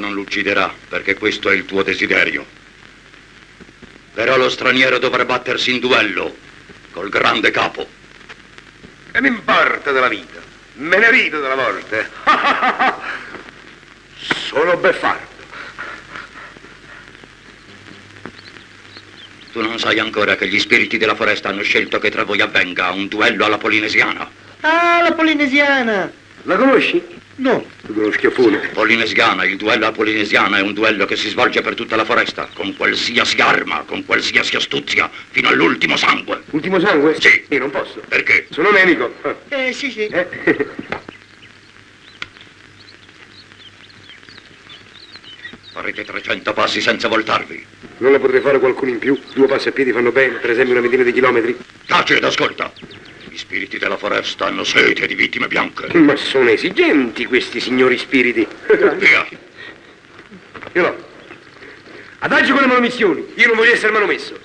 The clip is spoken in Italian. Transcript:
non l'ucciderà, perché questo è il tuo desiderio. Però lo straniero dovrà battersi in duello col grande capo. E mi importa della vita. Me ne rido della morte. Sono beffardo. Tu non sai ancora che gli spiriti della foresta hanno scelto che tra voi avvenga un duello alla polinesiana. Ah, la polinesiana! La conosci? No. Tu con lo schiaffone. Polinesiana, il duello alla polinesiana è un duello che si svolge per tutta la foresta, con qualsiasi arma, con qualsiasi astuzia, fino all'ultimo sangue. Ultimo sangue? Sì. Io non posso. Perché? Sono nemico. Sì. Farete 300 passi senza voltarvi. Non ne potrei fare qualcuno in più? 2 passi a piedi fanno bene, per esempio una ventina di chilometri. Taci ed ascolta. Gli spiriti della foresta hanno sete di vittime bianche. Ma sono esigenti questi signori spiriti. Via. Io no. Adagio con le manomissioni. Io non voglio essere manomesso.